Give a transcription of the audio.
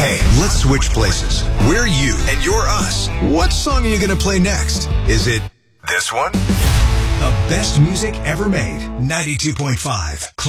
Hey, let's switch places. We're you and you're us. What song are you going to play next? Is it this one? The best music ever made. 92.5.